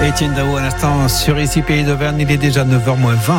Etienne Daou à l'instant sur ici Pays d'Auvergne, il est déjà 9h-20.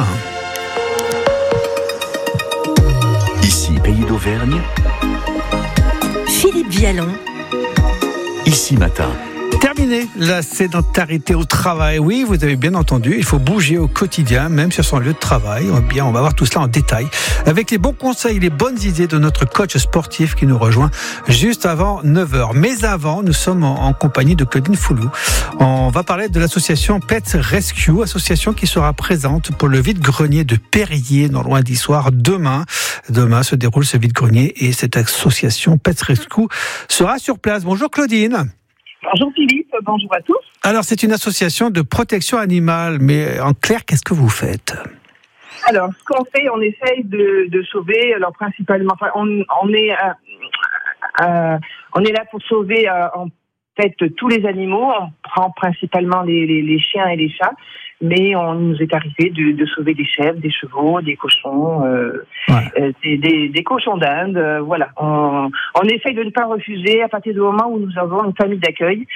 Ici Pays d'Auvergne, Philippe Vialon. Ici Matin. Terminé la sédentarité au travail. Oui, vous avez bien entendu, il faut bouger au quotidien, même sur son lieu de travail. Bien, on va voir tout cela en détail avec les bons conseils, les bonnes idées de notre coach sportif qui nous rejoint juste avant 9h. Mais avant, nous sommes en compagnie de Claudine Foulou. On va parler de l'association Pets Rescue, association qui sera présente pour le vide-grenier de Périers, non loin d'Issoire, demain. Demain se déroule ce vide-grenier et cette association Pets Rescue sera sur place. Bonjour Claudine. Bonjour Philippe, bonjour à tous. Alors c'est une association de protection animale, mais en clair, qu'est-ce que vous faites ? Alors ce qu'on fait, on essaye de sauver, alors principalement, enfin, on est là pour sauver en fait tous les animaux, on prend principalement les chiens et les chats, mais on nous est arrivé de sauver des chèvres, des chevaux, des cochons, des cochons d'Inde, voilà. On essaye de ne pas refuser à partir du moment où nous avons une famille d'accueil,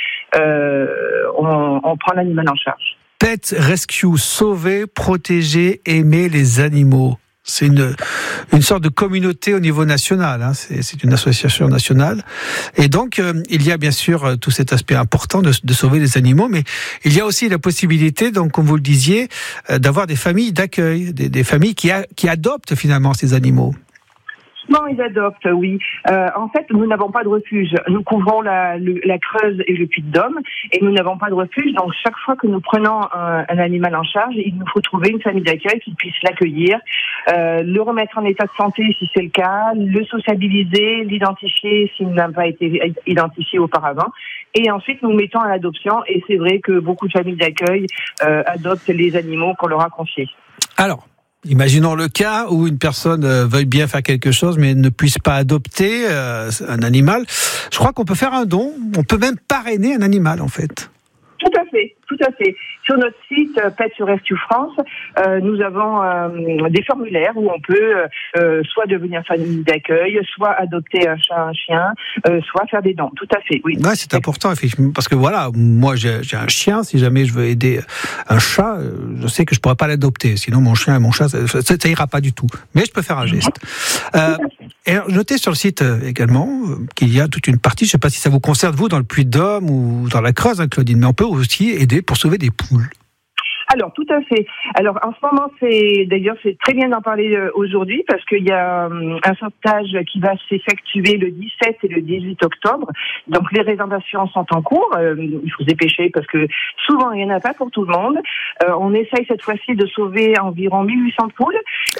on prend l'animal en charge. Pets Rescue, sauver, protéger, aimer les animaux. C'est une sorte de communauté au niveau national, hein. C'est une association nationale. Et donc, il y a bien sûr tout cet aspect important de sauver les animaux, mais il y a aussi la possibilité, donc, comme vous le disiez, d'avoir des familles d'accueil, des familles qui adoptent finalement ces animaux. Non, ils adoptent, oui. En fait, nous n'avons pas de refuge. Nous couvrons la Creuse et le Puy-de-Dôme, et nous n'avons pas de refuge. Donc, chaque fois que nous prenons un animal en charge, il nous faut trouver une famille d'accueil qui puisse l'accueillir, le remettre en état de santé si c'est le cas, le sociabiliser, l'identifier s'il n'a pas été identifié auparavant, et ensuite nous mettons à l'adoption. Et c'est vrai que beaucoup de familles d'accueil adoptent les animaux qu'on leur a confiés. Alors, imaginons le cas où une personne veuille bien faire quelque chose mais ne puisse pas adopter un animal. Je crois qu'on peut faire un don, on peut même parrainer un animal en fait. Tout à fait. Sur notre site Pets Rescue France, nous avons des formulaires où on peut soit devenir famille d'accueil, soit adopter un chat, un chien, soit faire des dons. Tout à fait, oui. Ouais, c'est important, effectivement, parce que voilà, moi j'ai un chien, si jamais je veux aider un chat, je sais que je pourrais pas l'adopter, sinon mon chien et mon chat, ça ira pas du tout. Mais je peux faire un geste. Et notez sur le site également qu'il y a toute une partie, je sais pas si ça vous concerne vous dans le Puy-de-Dôme ou dans la Creuse, hein, Claudine, mais on peut aussi aider pour sauver des poules. Alors, tout à fait. Alors, en ce moment, c'est très bien d'en parler aujourd'hui parce qu'il y a un sauvetage qui va s'effectuer le 17 et le 18 octobre. Donc, les réservations sont en cours. Il faut se dépêcher parce que souvent, il n'y en a pas pour tout le monde. On essaye cette fois-ci de sauver environ 1800 poules.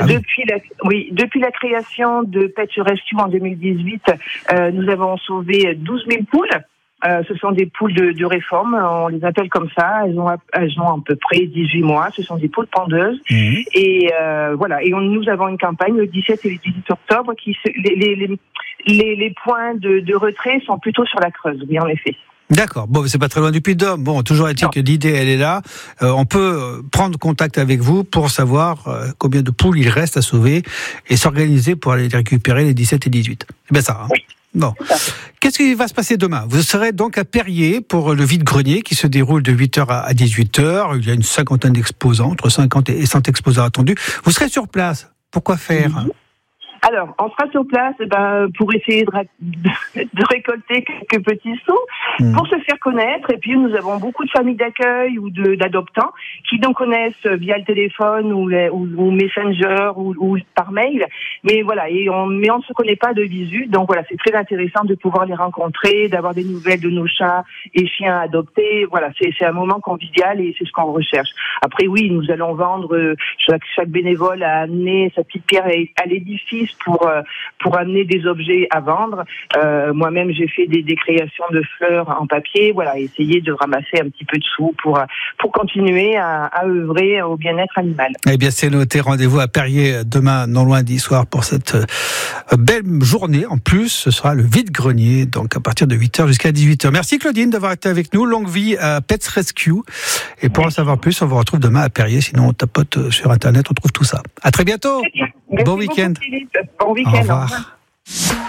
Depuis la création de Pets Rescue en 2018, nous avons sauvé 12 000 poules. Ce sont des poules de réforme, on les appelle comme ça. Elles ont à peu près 18 mois. Ce sont des poules pondeuses. Mmh. Et voilà. Et nous avons une campagne le 17 et le 18 octobre les points de retrait sont plutôt sur la Creuse. Oui, en effet. D'accord. Bon, c'est pas très loin du Puy-de-Dôme. Bon, toujours est-il que l'idée, elle est là. On peut prendre contact avec vous pour savoir combien de poules il reste à sauver et s'organiser pour aller les récupérer les 17 et 18. C'est bien ça, hein ? Oui. Bon. Qu'est-ce qui va se passer demain ? Vous serez donc à Périers pour le vide-grenier qui se déroule de 8h à 18h. Il y a une cinquantaine d'exposants, entre 50 et 100 exposants attendus. Vous serez sur place. Pourquoi faire ? Alors, on sera sur place pour essayer de récolter quelques petits sous, pour se faire connaître. Et puis, nous avons beaucoup de familles d'accueil ou d'adoptants qui nous connaissent via le téléphone ou Messenger ou par mail. Mais voilà, on ne se connaît pas de visu. Donc voilà, c'est très intéressant de pouvoir les rencontrer, d'avoir des nouvelles de nos chats et chiens adoptés. Voilà, c'est un moment convivial et c'est ce qu'on recherche. Après, oui, nous allons vendre, chaque bénévole a amené sa petite pierre à l'édifice pour amener des objets à vendre. Moi-même, j'ai fait des créations de fleurs en papier, voilà, essayer de ramasser un petit peu de sous pour continuer à œuvrer au bien-être animal. Eh bien, c'est noté. Rendez-vous à Périers demain, non loin d'Issoire, pour cette belle journée. En plus, ce sera le vide-grenier, donc à partir de 8h jusqu'à 18h. Merci Claudine d'avoir été avec nous. Longue vie à Pets Rescue. Et pour en savoir plus, on vous retrouve demain à Périers. Sinon, on tapote sur Internet, on trouve tout ça. À très bientôt. Merci bon week-end. Bon week-end. Au revoir.